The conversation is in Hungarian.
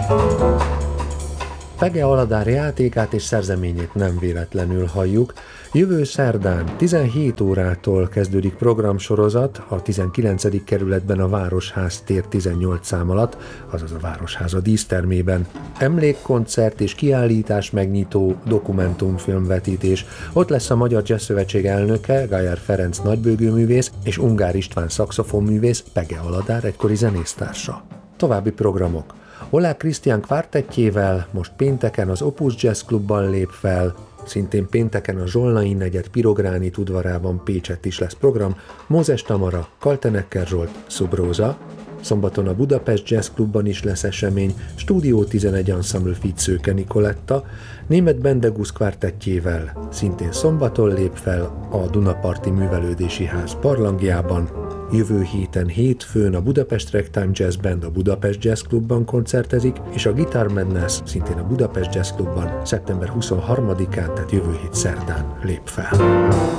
Pege Aladár játékát és szerzeményét nem véletlenül halljuk. Jövő szerdán 17 órától kezdődik programsorozat a 19. kerületben a Városház tér 18 szám alatt, azaz a Városháza dísztermében. Emlékkoncert és kiállítás megnyitó dokumentumfilmvetítés. Ott lesz a Magyar Jazz Szövetség elnöke, Gajer Ferenc nagybőgőművész és Ungár István szaxofonművész, Pege Aladár egykori zenésztársa. További programok. Oláh Krisztián kvártettjével most pénteken az Opus Jazz Klubban lép fel, szintén pénteken a Zsolnai negyed Pirogránit udvarában Pécsett is lesz program, Mózes Tamara, Kaltenecker Zsolt, Szubróza, szombaton a Budapest Jazz Klubban is lesz esemény, Stúdió 11 Ensemble feat. Szőke Nikoletta, Németh Bendegusz kvártettjével, szintén szombaton lép fel a Dunaparti Művelődési Ház barlangjában. Jövő héten hétfőn a Budapest Ragtime Jazz Band a Budapest Jazz Klubban koncertezik, és a Guitar Madness szintén a Budapest Jazz Klubban szeptember 23-án, tehát jövő hét szerdán lép fel.